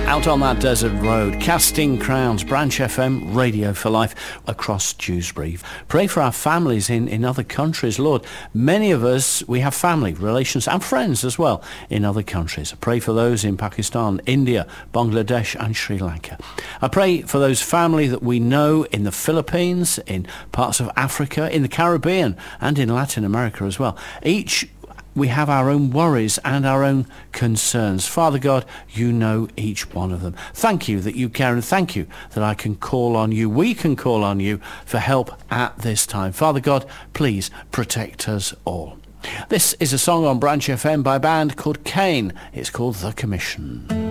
Out on that desert road, Casting Crowns, Branch FM, Radio for Life across Dewsbury. Pray for our families in other countries, Lord. Many of us, we have family, relations and friends as well in other countries. I pray for those in Pakistan, India, Bangladesh and Sri Lanka. I pray for those family that we know in the Philippines, in parts of Africa, in the Caribbean and in Latin America as well. We have our own worries and our own concerns. Father God, you know each one of them. Thank you that you care, and thank you that I can call on you. We can call on you for help at this time. Father God, please protect us all. This is a song on Branch FM by a band called Cain. It's called The Commission.